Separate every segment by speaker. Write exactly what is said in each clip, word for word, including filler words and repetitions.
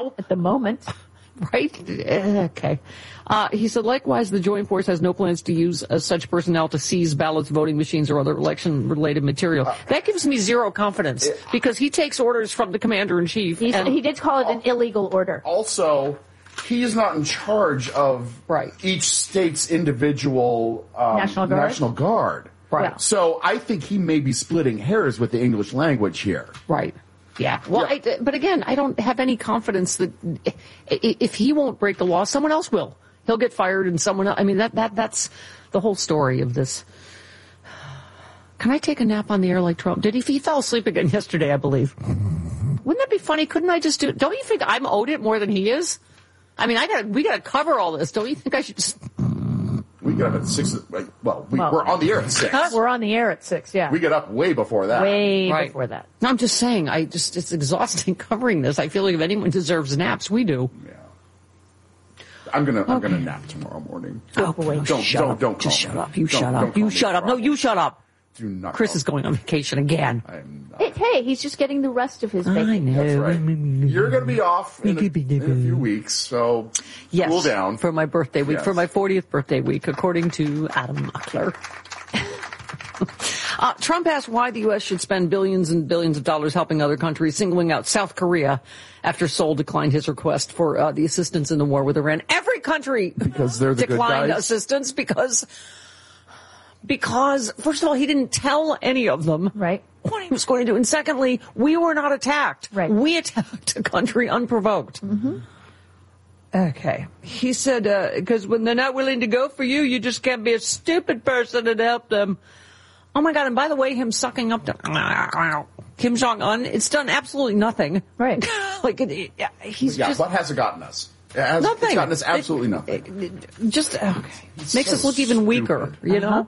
Speaker 1: at the moment.
Speaker 2: Right? Okay. Uh, he said, likewise, the Joint Force has no plans to use uh, such personnel to seize ballots, voting machines, or other election-related material. Uh, that gives me zero confidence, it, because he takes orders from the commander-in-chief.
Speaker 1: And he did call it an illegal order.
Speaker 3: Also, he is not in charge of
Speaker 2: right.
Speaker 3: each state's individual um,
Speaker 1: National Guard.
Speaker 3: National Guard.
Speaker 2: Right.
Speaker 1: Yeah.
Speaker 3: So I think he may be splitting hairs with the English language here.
Speaker 2: Right. Yeah. Well, yeah. I, but again, I don't have any confidence that if he won't break the law, someone else will. He'll get fired and someone else. I mean, that, that, that's the whole story of this. Can I take a nap on the air like Trump? Did he, he fell asleep again yesterday, I believe. Wouldn't that be funny? Couldn't I just do it? Don't you think I'm owed it more than he is? I mean, I got we got to cover all this. Don't you think I should just...
Speaker 3: We get up at six. Well, we,
Speaker 1: well,
Speaker 3: we're on the air at six.
Speaker 1: We're on the air at six. Yeah,
Speaker 3: we get up way before that.
Speaker 1: Way
Speaker 2: right.
Speaker 1: before that.
Speaker 2: No, I'm just saying. I just it's exhausting covering this. I feel like if anyone deserves naps, we do.
Speaker 3: Yeah. I'm gonna okay. I'm gonna nap tomorrow morning.
Speaker 2: Oh,
Speaker 1: boy.
Speaker 3: Don't
Speaker 2: shut
Speaker 3: don't
Speaker 2: up.
Speaker 3: don't
Speaker 2: just
Speaker 3: shut
Speaker 2: up. You
Speaker 3: don't,
Speaker 2: shut up. You shut up. No, you shut up.
Speaker 3: Do not.
Speaker 2: Chris is going on vacation again.
Speaker 3: I'm not.
Speaker 1: Hey, hey, he's just getting the rest of his vacation.
Speaker 2: I know.
Speaker 3: That's right. You're going to be off in a, in a few weeks, so
Speaker 2: yes,
Speaker 3: cool down.
Speaker 2: For my birthday week,
Speaker 3: yes.
Speaker 2: for my fortieth birthday week, according to Adam Muckler. uh, Trump asked why the U S should spend billions and billions of dollars helping other countries, singling out South Korea after Seoul declined his request for uh, the assistance in the war with Iran. Every country
Speaker 3: because they're the
Speaker 2: declined
Speaker 3: good guys.
Speaker 2: assistance because... Because, first of all, he didn't tell any of them
Speaker 1: right.
Speaker 2: what he was going to do. And secondly, we were not attacked.
Speaker 1: Right.
Speaker 2: We attacked a country unprovoked.
Speaker 1: Mm-hmm.
Speaker 2: Okay. He said, because uh, when they're not willing to go for you, you just can't be a stupid person and help them. Oh, my God. And by the way, him sucking up to Kim Jong-un, it's done absolutely nothing.
Speaker 1: Right.
Speaker 2: like, it, it, he's
Speaker 3: yeah,
Speaker 2: just...
Speaker 3: what has it gotten us? It has,
Speaker 2: nothing.
Speaker 3: It's gotten us absolutely
Speaker 2: it,
Speaker 3: nothing.
Speaker 2: It, it, just, okay.
Speaker 3: It's
Speaker 2: Makes
Speaker 3: so
Speaker 2: us look even weaker,
Speaker 3: stupid.
Speaker 2: you
Speaker 1: uh-huh.
Speaker 2: know?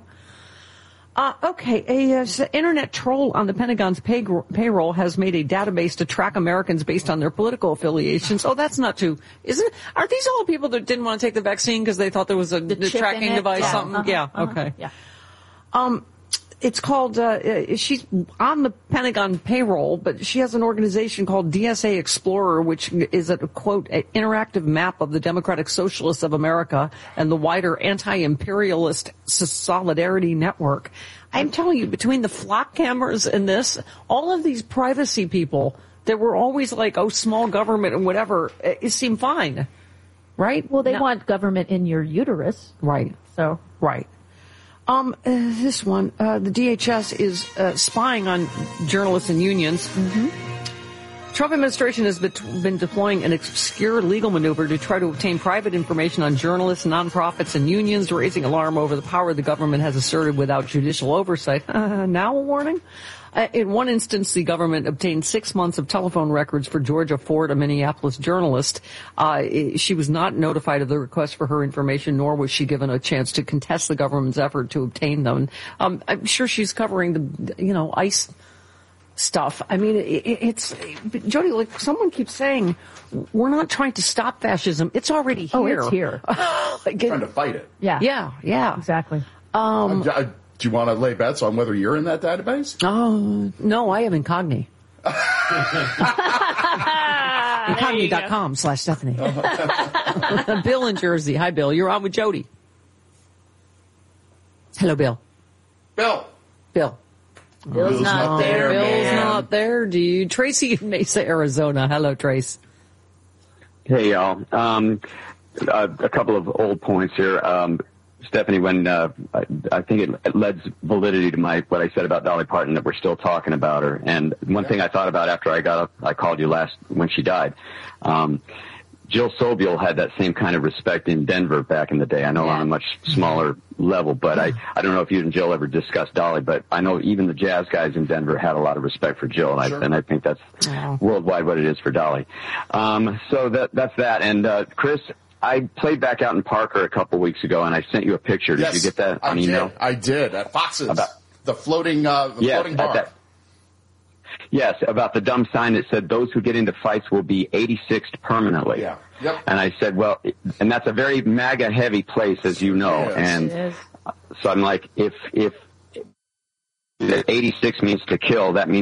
Speaker 2: Uh, okay, a uh, internet troll on the Pentagon's pay, payroll has made a database to track Americans based on their political affiliations. Oh, that's not too, isn't it? Are these all people that didn't want to take the vaccine because they thought there was a the tracking device,
Speaker 1: yeah.
Speaker 2: something?
Speaker 1: Uh-huh.
Speaker 2: Yeah,
Speaker 1: Uh-huh.
Speaker 2: okay.
Speaker 1: Yeah.
Speaker 2: Um, it's called, uh, she's on the Pentagon payroll, but she has an organization called D S A Explorer, which is a, quote, an interactive map of the Democratic Socialists of America and the wider anti-imperialist solidarity network. I'm telling you, between the flock cameras and this, all of these privacy people that were always like, oh, small government and whatever, it seemed fine. Right?
Speaker 1: Well, they
Speaker 2: now,
Speaker 1: want government in your uterus.
Speaker 2: Right.
Speaker 1: So.
Speaker 2: Right. Um, uh, this one, uh, the D H S is uh, spying on journalists and unions.
Speaker 1: Mm-hmm.
Speaker 2: Trump administration has been deploying an obscure legal maneuver to try to obtain private information on journalists, nonprofits, and unions, raising alarm over the power the government has asserted without judicial oversight. Uh, now a warning? Uh, in one instance, the government obtained six months of telephone records for Georgia Ford, a Minneapolis journalist. Uh, she was not notified of the request for her information, nor was she given a chance to contest the government's effort to obtain them. Um, I'm sure she's covering the, you know, ICE stuff. I mean, it, it's, Jody, like someone keeps saying, we're not trying to stop fascism. It's already here.
Speaker 1: Oh, it's here.
Speaker 3: like it, trying to fight it.
Speaker 1: Yeah.
Speaker 2: Yeah, yeah.
Speaker 1: Exactly.
Speaker 2: Um,
Speaker 3: uh, do you want to lay bets on whether you're in that database?
Speaker 2: Oh, no, I am Incogni. Incogni.com slash Stephanie. Bill in Jersey. Hi, Bill. You're on with Jody. Hello, Bill.
Speaker 3: Bill.
Speaker 2: Bill.
Speaker 1: Bill's, Bill's not, not there,
Speaker 2: Bill's
Speaker 1: man.
Speaker 2: not there, dude. Tracy in Mesa, Arizona. Hello, Trace.
Speaker 4: Hey, y'all. Um, uh, a couple of old points here. Um, Stephanie, when uh, I, I think it, it lends validity to my what I said about Dolly Parton, that we're still talking about her. And one yeah. thing I thought about after I got up, I called you last when she died. Um, Jill Sobel had that same kind of respect in Denver back in the day. I know yeah. on a much smaller level, but I, I don't know if you and Jill ever discussed Dolly, but I know even the jazz guys in Denver had a lot of respect for Jill, and, sure. I, and I think that's wow. worldwide what it is for Dolly. Um, so that that's that. And uh, Chris, I played back out in Parker a couple weeks ago, and I sent you a picture. Did
Speaker 3: yes,
Speaker 4: you get that on
Speaker 3: I
Speaker 4: email?
Speaker 3: Did. I did. At Fox's.
Speaker 4: About,
Speaker 3: the floating, uh, the
Speaker 4: yes,
Speaker 3: floating bar.
Speaker 4: That, yes, about the dumb sign that said those who get into fights will be eighty-sixed permanently.
Speaker 3: Yeah. Yep.
Speaker 4: And I said, well, and that's a very MAGA-heavy place, as you know.
Speaker 3: Yes.
Speaker 4: And
Speaker 1: yes.
Speaker 4: so I'm like, if if eighty-six means to kill, that means that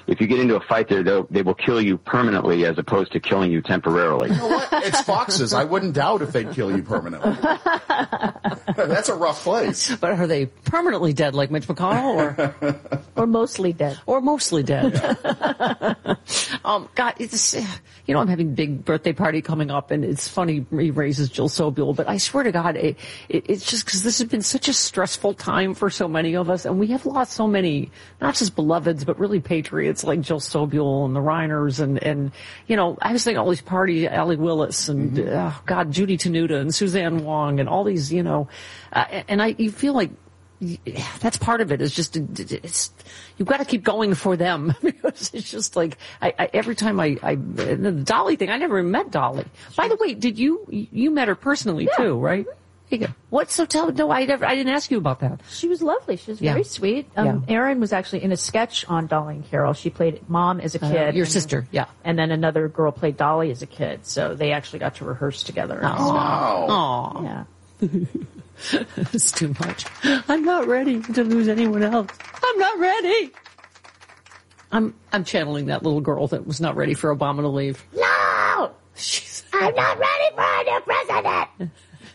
Speaker 4: if you get into a fight there, they will kill you permanently as opposed to killing you temporarily.
Speaker 3: You know what? It's foxes. I wouldn't doubt if they'd kill you permanently. That's a rough place.
Speaker 2: But are they permanently dead like Mitch McConnell, or
Speaker 1: or mostly dead,
Speaker 2: or mostly dead? Yeah. um, God, it's you know I'm having a big birthday party coming up, and it's funny he raises Jill Sobule, but I swear to God, it, it, it's just because this has been such a stressful time for so many of us, and we have lost so many, not just beloveds, but really patriots like Jill Sobule and the Reiners, and, and you know, I was thinking all these parties, Allie Willis, and, mm-hmm. oh, God, Judy Tenuta, and Suzanne Wong, and all these, you know, uh, and I, you feel like that's part of it, is just, it's, you've got to keep going for them, because it's just like, I, I every time I, I, the Dolly thing, I never met Dolly. By the way, did you, you met her personally
Speaker 1: yeah.
Speaker 2: too, right? What? So tell, no, I never, I didn't ask you about that.
Speaker 1: She was lovely. She was
Speaker 2: yeah.
Speaker 1: very sweet. Um, yeah. Erin was actually in a sketch on Dolly and Carol. She played Mom as a kid. Uh,
Speaker 2: your
Speaker 1: and,
Speaker 2: sister, yeah.
Speaker 1: And then another girl played Dolly as a kid. So they actually got to rehearse together.
Speaker 2: Oh. Wow.
Speaker 1: Aww. Yeah.
Speaker 2: It's too much. I'm not ready to lose anyone else. I'm not ready. I'm, I'm channeling that little girl that was not ready for Obama to leave.
Speaker 1: No!
Speaker 2: She's,
Speaker 1: I'm not ready for a new president!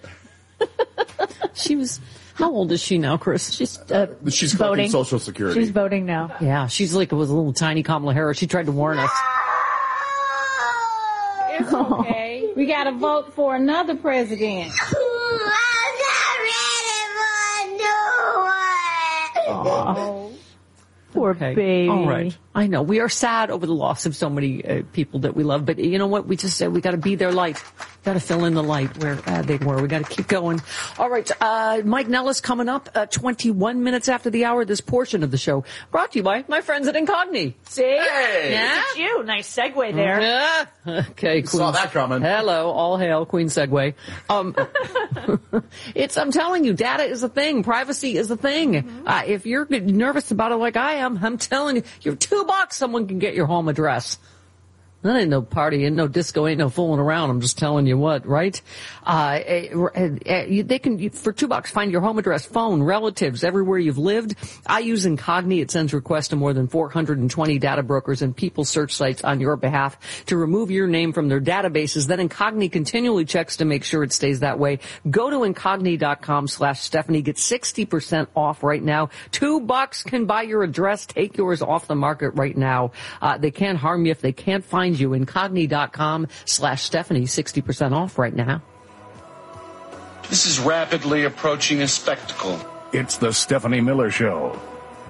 Speaker 2: She was, how old is she now, Chris?
Speaker 1: She's, uh,
Speaker 3: she's
Speaker 1: voting.
Speaker 3: Social Security.
Speaker 1: She's voting now.
Speaker 2: Yeah, she's like, it was a little tiny Kamala Harris. She tried to warn us.
Speaker 5: It's okay. We gotta vote for another president.
Speaker 6: I'm not ready for a new one.
Speaker 1: Oh, poor
Speaker 2: okay.
Speaker 1: baby.
Speaker 2: All right. I know. We are sad over the loss of so many uh, people that we love, but you know what? We just said we got to be their light. Got to fill in the light where uh, they were. We got to keep going. All right. Uh, Mike Nellis coming up uh, twenty-one minutes after the hour. This portion of the show brought to you by my friends at Incogni.
Speaker 1: See?
Speaker 3: Hey!
Speaker 1: Yeah. Look at you. Nice segue there.
Speaker 2: Yeah. Okay. Queen.
Speaker 3: Saw that coming.
Speaker 2: Hello. All hail Queen Segway. Um, it's, I'm telling you, data is a thing. Privacy is a thing. Mm-hmm. Uh, if you're nervous about it like I am, I'm telling you, you're two bucks, someone can get your home address. That ain't no party, ain't no disco, ain't no fooling around. I'm just telling you what, right? Uh, they can, for two bucks, find your home address, phone, relatives, everywhere you've lived. I use Incogni. It sends requests to more than four hundred twenty data brokers and people search sites on your behalf to remove your name from their databases. Then Incogni continually checks to make sure it stays that way. Go to Incogni.com slash Stephanie. Get sixty percent off right now. Two bucks can buy your address. Take yours off the market right now. Uh, they can't harm you if they can't find you. Incogni.com slash Stephanie, sixty percent off right now.
Speaker 7: This is rapidly approaching a spectacle.
Speaker 8: It's the Stephanie Miller Show.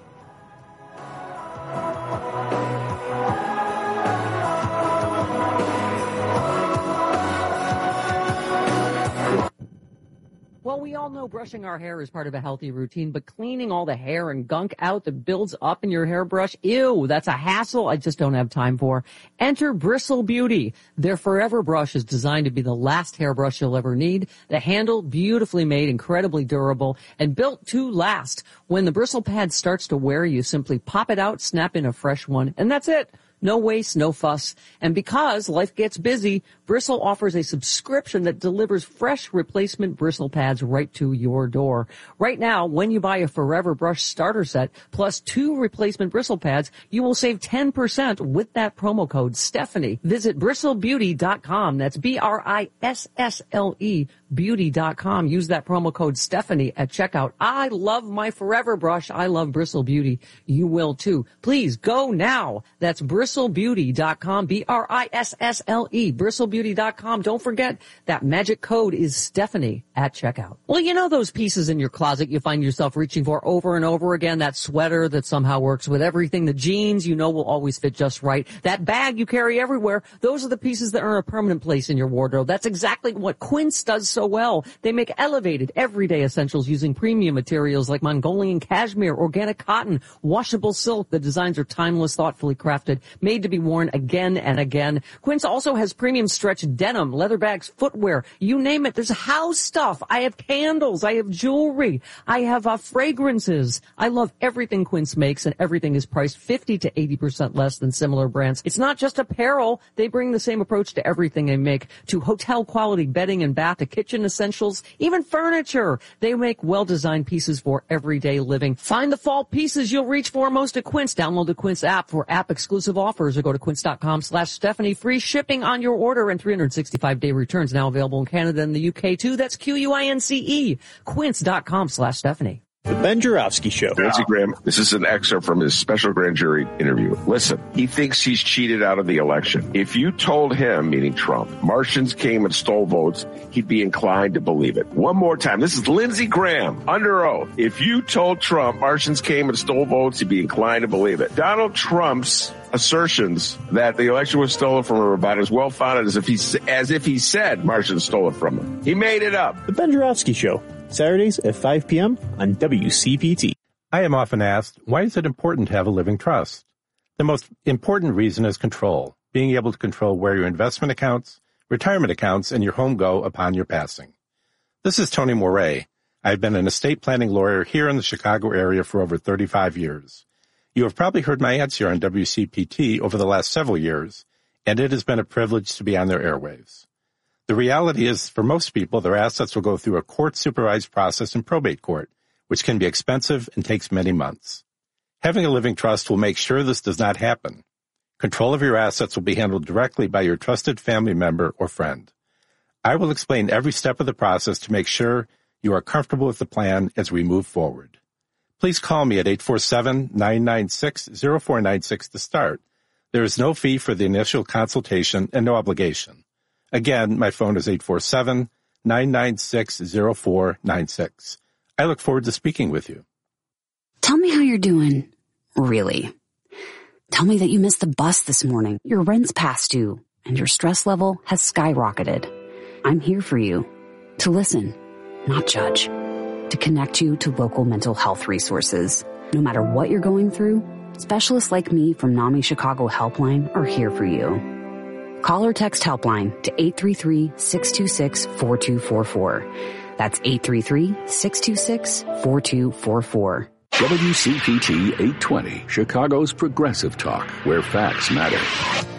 Speaker 2: Well, we all know brushing our hair is part of a healthy routine, but cleaning all the hair and gunk out that builds up in your hairbrush, ew, that's a hassle I just don't have time for. Enter Bristle Beauty. Their Forever Brush is designed to be the last hairbrush you'll ever need. The handle, beautifully made, incredibly durable, and built to last. When the bristle pad starts to wear, you simply pop it out, snap in a fresh one, and that's it. No waste, no fuss. And because life gets busy, Bristle offers a subscription that delivers fresh replacement bristle pads right to your door. Right now, when you buy a Forever Brush starter set plus two replacement bristle pads, you will save ten percent with that promo code Stephanie. Visit bristle beauty dot com. That's B R I S S L E beauty dot com. Use that promo code Stephanie at checkout. I love my Forever Brush. I love Bristle Beauty. You will too. Please go now. That's bristle beauty dot com. B R I S S L E. bristle beauty dot com. Don't forget that magic code is Stephanie at checkout. Well, you know those pieces in your closet you find yourself reaching for over and over again? That sweater that somehow works with everything. The jeans you know will always fit just right. That bag you carry everywhere. Those are the pieces that earn a permanent place in your wardrobe. That's exactly what Quince does so well. They make elevated, everyday essentials using premium materials like Mongolian cashmere, organic cotton, washable silk. The designs are timeless, thoughtfully crafted, made to be worn again and again. Quince also has premium stretch denim, leather bags, footwear, you name it. There's house stuff. I have candles. I have jewelry. I have uh, fragrances. I love everything Quince makes, and everything is priced fifty to eighty percent less than similar brands. It's not just apparel. They bring the same approach to everything they make, to hotel quality bedding and bath, to kitchen essentials, even furniture. They make well-designed pieces for everyday living. Find the fall pieces you'll reach for most at Quince. Download the Quince app for app-exclusive offers or go to quince.com slash Stephanie. Free shipping on your order and three hundred sixty-five day returns now available in Canada and the U K too. That's Q U I N C E. Quince.com slash Stephanie.
Speaker 9: The Ben Joravsky Show.
Speaker 10: Lindsey Graham, this is an excerpt from his special grand jury interview. Listen, he thinks he's cheated out of the election. If you told him, meaning Trump, Martians came and stole votes, he'd be inclined to believe it. One more time. This is Lindsey Graham, under oath. If you told Trump Martians came and stole votes, he'd be inclined to believe it. Donald Trump's assertions that the election was stolen from him are about as well founded as if he, as if he said Martians stole it from him. He made it up.
Speaker 9: The Ben Joravsky Show. Saturdays at five p.m. on W C P T.
Speaker 11: I am often asked, why is it important to have a living trust? The most important reason is control, being able to control where your investment accounts, retirement accounts, and your home go upon your passing. This is Tony Moret. I've been an estate planning lawyer here in the Chicago area for over thirty-five years. You have probably heard my ads here on W C P T over the last several years, and it has been a privilege to be on their airwaves. The reality is, for most people, their assets will go through a court-supervised process in probate court, which can be expensive and takes many months. Having a living trust will make sure this does not happen. Control of your assets will be handled directly by your trusted family member or friend. I will explain every step of the process to make sure you are comfortable with the plan as we move forward. Please call me at eight four seven, nine nine six, zero four nine six to start. There is no fee for the initial consultation and no obligation. Again, my phone is eight four seven, nine nine six, zero four nine six. I look forward to speaking with you.
Speaker 12: Tell me how you're doing. Really. Tell me that you missed the bus this morning, your rent's past due, and your stress level has skyrocketed. I'm here for you. To listen, not judge. To connect you to local mental health resources. No matter what you're going through, specialists like me from NAMI Chicago Helpline are here for you. Call or text Helpline to eight three three, six two six, four two four four. That's eight three three, six two six, four two four four.
Speaker 8: W C P T eight twenty, Chicago's progressive talk, where facts matter.